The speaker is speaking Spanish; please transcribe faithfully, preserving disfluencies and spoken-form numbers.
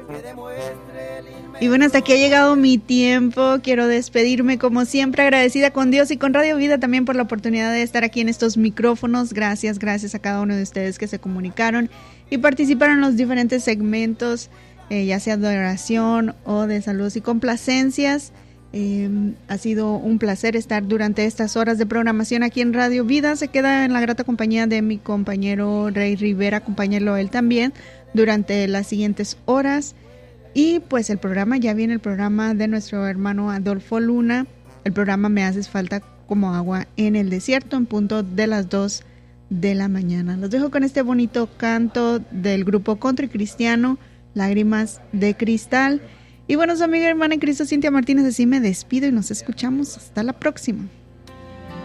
Y bueno, hasta aquí ha llegado mi tiempo. Quiero despedirme como siempre, agradecida con Dios y con Radio Vida también por la oportunidad de estar aquí en estos micrófonos. Gracias, gracias a cada uno de ustedes que se comunicaron y participaron en los diferentes segmentos, eh, ya sea de oración o de saludos y complacencias. Eh, ha sido un placer estar durante estas horas de programación aquí en Radio Vida. Se queda en la grata compañía de mi compañero Rey Rivera, acompáñalo a él también durante las siguientes horas. Y pues el programa, ya viene el programa de nuestro hermano Adolfo Luna, el programa Me Haces Falta como Agua en el Desierto, en punto de las dos de la mañana. Los dejo con este bonito canto del grupo Country Cristiano, Lágrimas de Cristal. Y bueno, su amiga hermana en Cristo, Cintia Martínez, así me despido y nos escuchamos hasta la próxima.